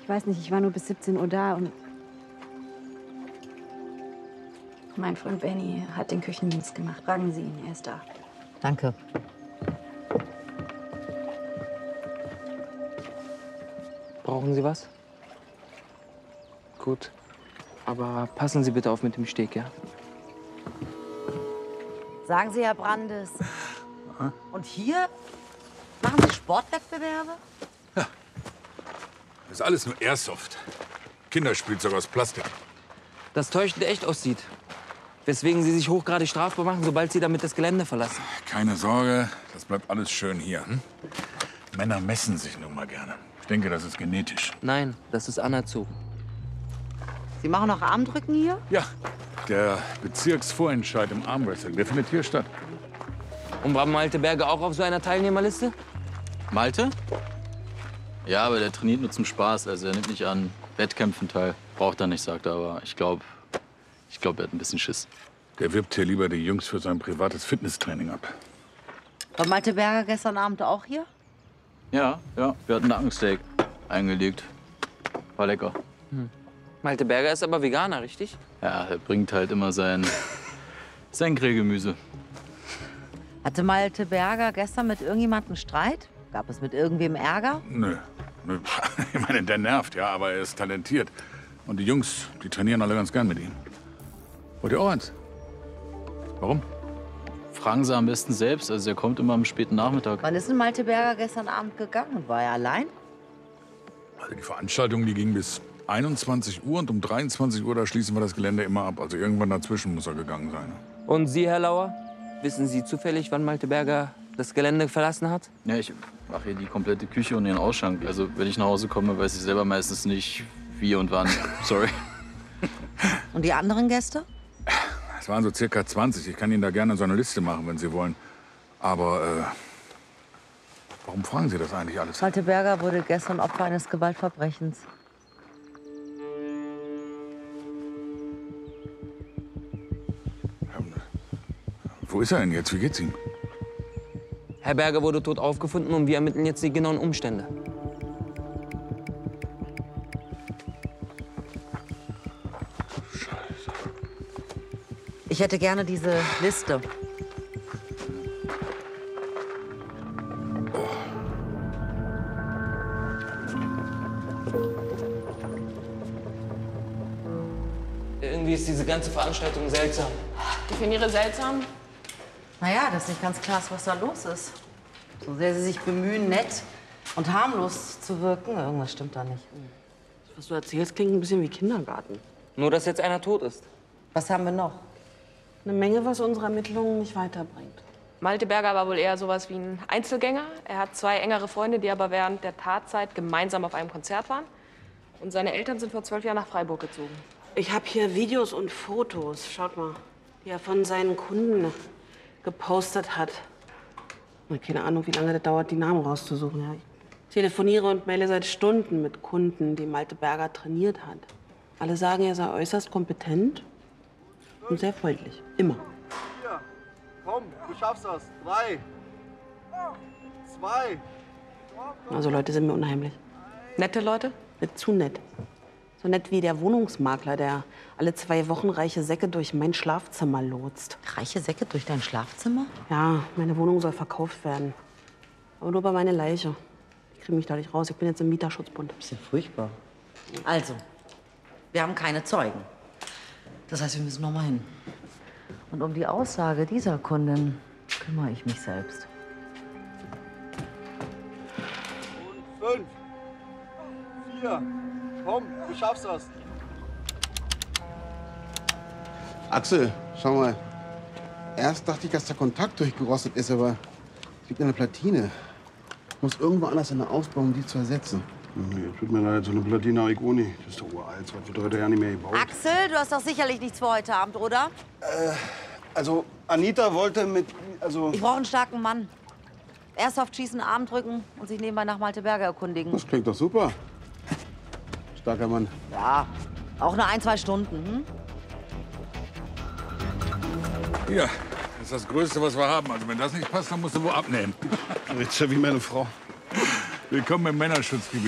Ich weiß nicht, ich war nur bis 17 Uhr da und mein Freund Benny hat den Küchendienst gemacht. Fragen Sie ihn, er ist da. Danke. Brauchen Sie was? Gut. Aber passen Sie bitte auf mit dem Steg, ja? Sagen Sie, Herr Brandes. Und hier machen Sie Sportwettbewerbe? Das ist alles nur Airsoft. Kinderspielzeug aus Plastik. Das täuschend echt aussieht. Weswegen Sie sich hochgradig strafbar machen, sobald Sie damit das Gelände verlassen. Keine Sorge, das bleibt alles schön hier. Hm? Männer messen sich nun mal gerne. Ich denke, das ist genetisch. Nein, das ist anerzogen. Sie machen auch Armdrücken hier? Ja, der Bezirksvorentscheid im Armwrestling, der findet hier statt. Und war Malte Berger auch auf so einer Teilnehmerliste? Malte? Ja, aber der trainiert nur zum Spaß. Also er nimmt nicht an Wettkämpfen teil. Braucht er nicht, sagt er. Aber ich glaube, er hat ein bisschen Schiss. Der wirbt hier lieber die Jungs für sein privates Fitnesstraining ab. War Malte Berger gestern Abend auch hier? Ja. Wir hatten Nackensteak eingelegt. War lecker. Malte Berger ist aber Veganer, richtig? Ja, er bringt halt immer sein Grillgemüse. Hatte Malte Berger gestern mit irgendjemandem Streit? Gab es mit irgendwem Ärger? Nö. Ich meine, der nervt, ja, aber er ist talentiert. Und die Jungs, die trainieren alle ganz gern mit ihm. Wollt ihr auch eins? Warum? Fragen Sie am besten selbst. Also er kommt immer am späten Nachmittag. Wann ist denn Malte Berger gestern Abend gegangen? War er allein? Also die Veranstaltung, die ging bis 21 Uhr und um 23 Uhr, da schließen wir das Gelände immer ab. Also irgendwann dazwischen muss er gegangen sein. Und Sie, Herr Lauer? Wissen Sie zufällig, wann Malte Berger das Gelände verlassen hat? Ja, ich mache hier die komplette Küche und den Ausschank. Also wenn ich nach Hause komme, weiß ich selber meistens nicht, wie und wann. Sorry. Und die anderen Gäste? Es waren so circa 20. Ich kann Ihnen da gerne so eine Liste machen, wenn Sie wollen. Aber warum fragen Sie das eigentlich alles? Malte Berger wurde gestern Opfer eines Gewaltverbrechens. Wo ist er denn jetzt? Wie geht's ihm? Herr Berger wurde tot aufgefunden und wir ermitteln jetzt die genauen Umstände. Ich hätte gerne diese Liste. Irgendwie ist diese ganze Veranstaltung seltsam. Definiere seltsam. Naja, das ist nicht ganz klar, was da los ist. So sehr sie sich bemühen, nett und harmlos zu wirken, irgendwas stimmt da nicht. Was du erzählst, klingt ein bisschen wie Kindergarten. Nur, dass jetzt einer tot ist. Was haben wir noch? Eine Menge, was unsere Ermittlungen nicht weiterbringt. Malte Berger war wohl eher sowas wie ein Einzelgänger. Er hat 2 engere Freunde, die aber während der Tatzeit gemeinsam auf einem Konzert waren. Und seine Eltern sind vor 12 Jahren nach Freiburg gezogen. Ich habe hier Videos und Fotos, schaut mal, die er von seinen Kunden gepostet hat. Keine Ahnung, wie lange das dauert, die Namen rauszusuchen. Ja. Ich telefoniere und maile seit Stunden mit Kunden, die Malte Berger trainiert hat. Alle sagen, er sei äußerst kompetent und sehr freundlich. Immer. 4, komm, du schaffst das. 3, 2. Also Leute sind mir unheimlich. Nette Leute? Nicht zu nett. So nett wie der Wohnungsmakler, der alle 2 Wochen reiche Säcke durch mein Schlafzimmer lotst. Reiche Säcke durch dein Schlafzimmer? Ja, meine Wohnung soll verkauft werden. Aber nur bei meine Leiche. Ich kriege mich da nicht raus. Ich bin jetzt im Mieterschutzbund. Das ist ja furchtbar. Also, wir haben keine Zeugen. Das heißt, wir müssen noch mal hin. Und um die Aussage dieser Kundin kümmere ich mich selbst. Und 5, 4, komm, du schaffst das. Axel, schau mal. Erst dachte ich, dass der Kontakt durchgerostet ist, aber es liegt an der Platine. Ich muss irgendwo anders eine ausbauen, um die zu ersetzen. Nee, tut mir leid, so eine Platine habe ich auch nicht. Das ist doch uralt, das wird heute ja nicht mehr gebaut. Axel, du hast doch sicherlich nichts für heute Abend, oder? Also, Anita wollte mit... Also, Ich brauche einen starken Mann. Airsoft schießen, Armdrücken und sich nebenbei nach Malte Berger erkundigen. das klingt doch super. Starker Mann. Ja, auch nur 1, 2 Stunden. Hm? Hier, das ist das Größte, was wir haben. Also wenn das nicht passt, dann musst du wohl abnehmen. Jetzt ja wie meine Frau. Willkommen im Männerschutzgebiet.